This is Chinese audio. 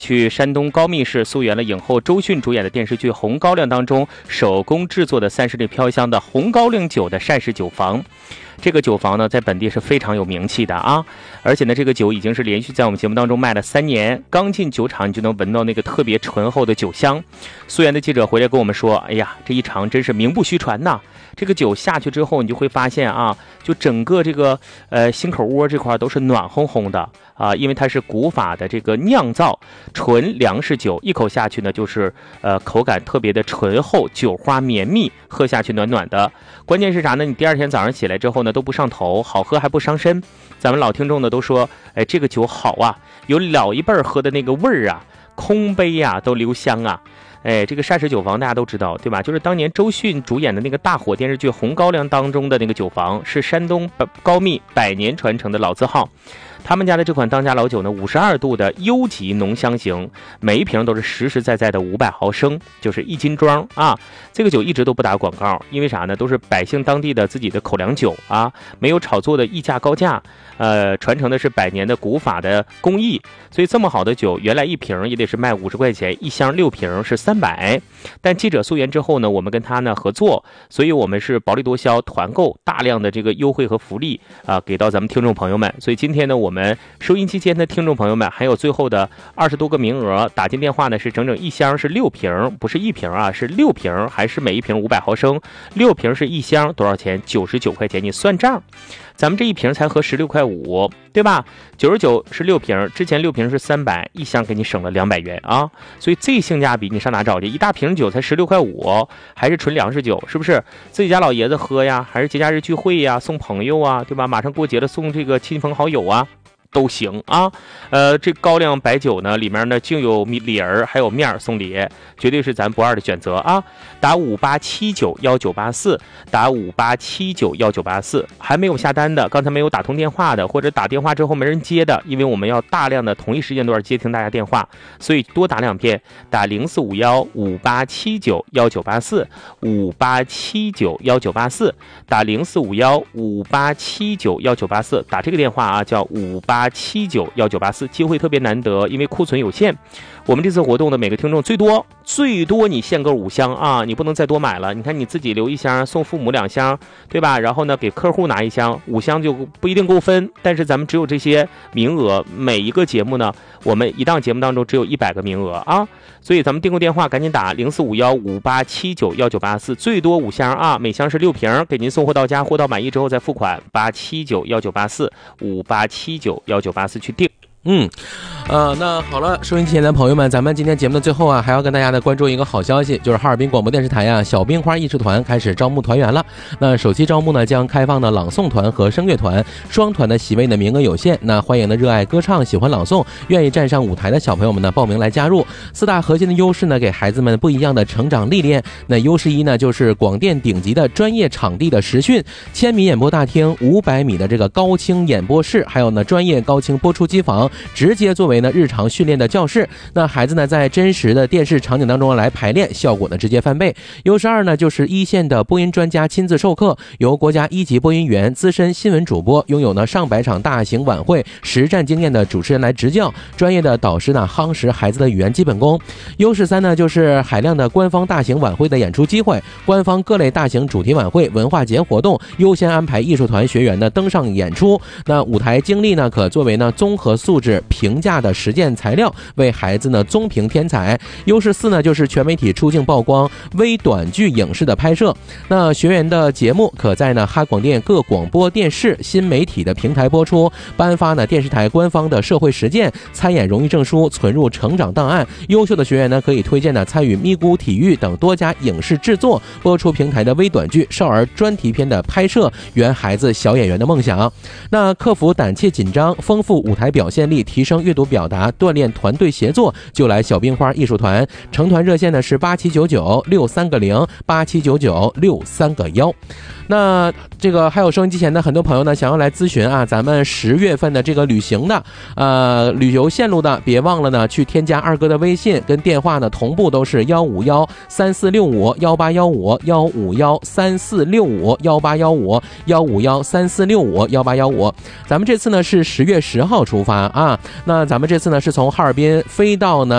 去山东高密市溯源了影后周迅主演的电视剧《红高粱》当中手工制作的30里飘香的红高粱酒的膳食酒坊。这个酒坊呢，在本地是非常有名气的啊，而且呢，这个酒已经是连续在我们节目当中卖了3年。刚进酒厂，你就能闻到那个特别醇厚的酒香。溯源的记者回来跟我们说：“哎呀，这一尝真是名不虚传呐！这个酒下去之后，你就会发现啊，就整个这个心口窝这块都是暖烘烘的啊，因为它是古法的这个酿造纯粮食酒，一口下去呢，就是口感特别的醇厚，酒花绵密，喝下去暖暖的。关键是啥呢？你第2天早上起来之后呢，都不上头，好喝还不伤身。咱们老听众呢都说，哎，这个酒好啊，有老一辈喝的那个味儿啊，空杯呀都留香啊。”哎，这个膳食酒坊大家都知道，对吧？就是当年周迅主演的那个大火电视剧《红高粱》当中的那个酒坊，是山东高密100年传承的老字号。他们家的这款当家老酒呢，52度的优级浓香型，每一瓶都是实实在在的500毫升，就是1斤装啊。这个酒一直都不打广告，因为啥呢？都是百姓当地的自己的口粮酒啊，没有炒作的溢价高价，传承的是100年的古法的工艺，所以这么好的酒，原来一瓶也得是卖50块钱，一箱6瓶是300。但记者溯源之后呢，我们跟他呢合作，所以我们是薄利多销，团购大量的这个优惠和福利啊，给到咱们听众朋友们。所以今天呢，我们收音机间的听众朋友们，还有最后的20多个名额，打进电话呢是整整一箱是6瓶，不是1瓶啊，是6瓶，还是每一瓶500毫升，6瓶是一箱，多少钱？99块钱，你算账。咱们这一瓶才合16.5块，对吧？99是6瓶，之前6瓶是300，一箱给你省了200元啊！所以这性价比你上哪找去？一大瓶酒才16.5块，还是纯粮食酒，是不是？自己家老爷子喝呀，还是节假日聚会呀，送朋友啊，对吧？马上过节了，送这个亲朋好友啊。都行啊，这高粱白酒呢，里面呢就有礼儿，还有面送礼，绝对是咱不二的选择啊！打58791984，打58791984，还没有下单的，刚才没有打通电话的，或者打电话之后没人接的，因为我们要大量的同一时间段接听大家电话，所以多打2遍，打045158791984，58791984，打045158791984，打这个电话啊，叫58791984，机会特别难得，因为库存有限。我们这次活动的每个听众最多你限购5箱啊，你不能再多买了。你看你自己留1箱，送父母2箱，对吧？然后呢，给客户拿1箱，5箱就不一定够分。但是咱们只有这些名额，每一个节目呢，我们一档节目当中只有100个名额啊，所以咱们订购电话赶紧打045158791984，最多5箱啊，每箱是6瓶，给您送货到家，货到满意之后再付款，58791984，58791984去订。 那好了，收音机前的朋友们，咱们今天节目的最后啊，还要跟大家呢关注一个好消息，就是哈尔滨广播电视台呀，小冰花艺术团开始招募团员了。那首期招募呢，将开放的朗诵团和声乐团双团的席位的名额有限，那欢迎呢热爱歌唱、喜欢朗诵、愿意站上舞台的小朋友们呢报名来加入。4大核心的优势呢，给孩子们不一样的成长历练。那优势1呢，就是广电顶级的专业场地的实训，1000米演播大厅、500米的这个高清演播室，还有呢专业高清播出机房，直接作为呢日常训练的教室，那孩子呢在真实的电视场景当中来排练，效果呢直接翻倍。优势2呢，就是1线的播音专家亲自授课，由国家1级播音员、资深新闻主播，拥有呢上百场大型晚会实战经验的主持人来执教，专业的导师呢夯实孩子的语言基本功。优势3呢，就是海量的官方大型晚会的演出机会，官方各类大型主题晚会、文化节活动优先安排艺术团学员呢登上演出，那舞台经历呢可作为呢综合素质评价的实践材料，为孩子呢综评添彩。优势4呢，就是全媒体出镜曝光微短剧影视的拍摄，那学员的节目可在呢哈广电各广播电视新媒体的平台播出，颁发呢电视台官方的社会实践参演荣誉证书，存入成长档案。优秀的学员呢可以推荐呢参与咪咕体育等多家影视制作，播出平台的微短剧、少儿专题片的拍摄，圆孩子小演员的梦想。那克服胆怯紧张，丰富舞台表现力，提升阅读表达，锻炼团队协作，就来小冰花艺术团。成团热线呢是879963个0，879963个1。 那这个还有收音机前的很多朋友呢，想要来咨询啊，咱们10月份的这个旅行的旅游线路的，别忘了呢去添加二哥的微信，跟电话呢同步都是15134651815，15134651815，15134651815。咱们这次呢是10月10号出发啊，那咱们这次呢是从哈尔滨飞到呢